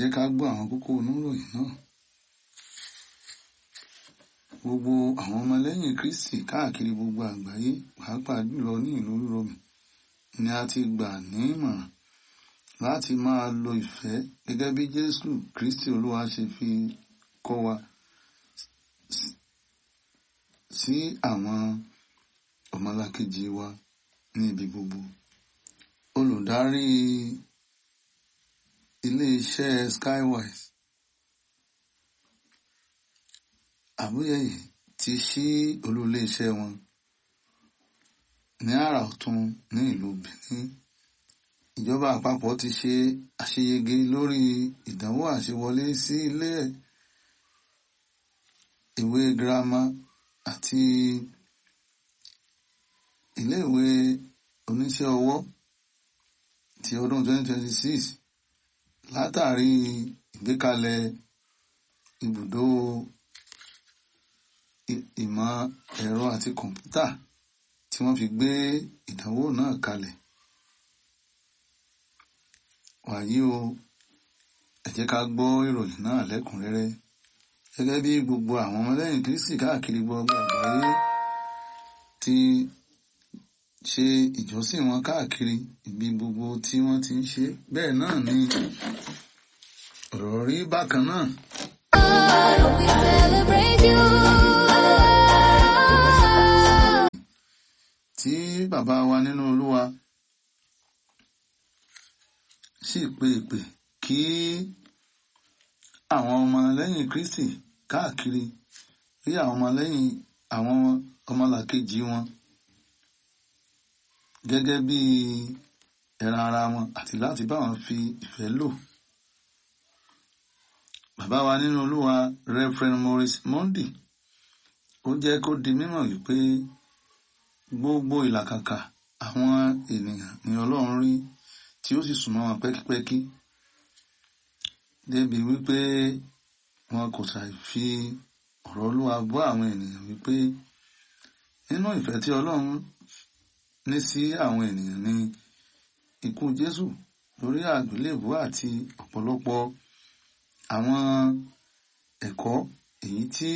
jẹ́ ká gbọ́ àwọn kókó oníròyìn náà. Gbogbo àwọn ọmọlẹ́yìn Kristi káàkiri gbogbo àgbáyé, pàápàá jùlọ ní ìlú Rome, ni a ti gbà ní ìmọ̀ràn láti máa lo ìfẹ́ gẹ́gẹ́ bí Jésù Kristi Olúwa ṣe fi kọ́ wa sí àwọn ọmọlàkejì wa ní ibi gbogbo. Olùdarí ilé-iṣẹ́ Skywise Àbúyẹ̀yẹ ti ṣí olú ilé-iṣẹ́ wọn ní àrà ọ̀tún ní ìlú Benin. Ìjọba àpapọ̀ ti ṣe àṣeyege lórí ìdánwò àṣewọlé sí ilé ìwé girama àti ilé ìwé oníṣẹ́ ọwọ́ ti ọdún 2026 látàrí ìgbékalẹ̀ ibùdó ìmọ̀ ẹ̀rọ àti kọ̀ǹpútà tí wọ́n fi gbé ìdánwò náà kalẹ̀. Wàyí o, ẹ jẹ́ ká gbọ́ ìròyìn náà lẹ́kùnrẹ́rẹ́. Gẹ́gẹ́ bí gbogbo àwọn ọmọlẹ́yìn Kristi káàkiri gbogbo àgbáyé ti ṣe ìjọsìn wọn káàkiri ibi gbogbo tí wọ́n ti ń ṣe, bẹ́ẹ̀ náà ni ọ̀rọ̀ rí bákan náà. Tí bàbá wa nínú Olúwa sì pe ìpè kí àwọn ọmọlẹ́yìn Kristi káàkiri rí àwọn ọmọlẹ́yìn àwọn ọmọlàkejì wọn gẹ́gẹ́ bí ẹran ara wọn àti láti bá wọn fi ìfẹ́ lò. Bàbá wa nínú Olúwa Reverend Maurice Mondi ó jẹ́ kó di mímọ̀ wípé gbogbo ìlàkàkà àwọn ènìyàn ni Ọlọ́run rí tí ó sì súnmọ́ wọn pẹ́kípẹ́kí débi wípé wọn kò ṣàì fi ọ̀rọ̀ Olúwa bọ́ àwọn ènìyàn wípé nínú ìfẹ́ tí Ọlọ́run ní sí àwọn ènìyàn ni ikú Jésù lórí àgbélébùú àti ọ̀pọ̀lọpọ̀ àwọn ẹ̀kọ́ èyí tí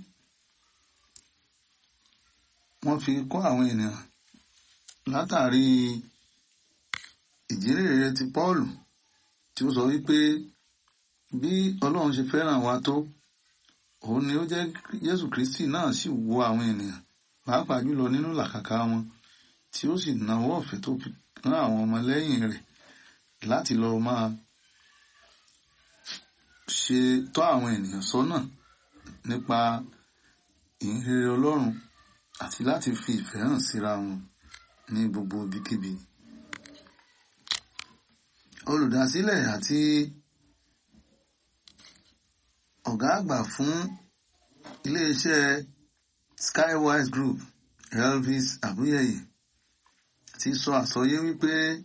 wọ́n fi kọ́ àwọn ènìyàn látàrí ìjírèrè ti Pọ́ọ̀lù tí ó sọ wípé bí Ọlọ́run ṣe fẹ́ràn wa tó, òun ni ó jẹ́ Jésù Kristi náà sì wo àwọn ènìyàn pàápàá jùlọ nínú làkàkà wọn, tí ó sì nawọ́ ọ̀fẹ́ tó fi rán àwọn ọmọlẹ́yìn rẹ̀ láti lọ máa ṣe tọ́ àwọn ènìyàn sọ́nà nípa ìhìnrere Ọlọ́run àti láti fi ìfẹ́ hàn síra wọn ní gbogbo ibikíbi. Olùdásílẹ̀ àti ọ̀gá àgbà fún ilé-iṣẹ́ Skywise Group Elvis Àbúyẹ̀yẹ ti sọ àsọyé wípé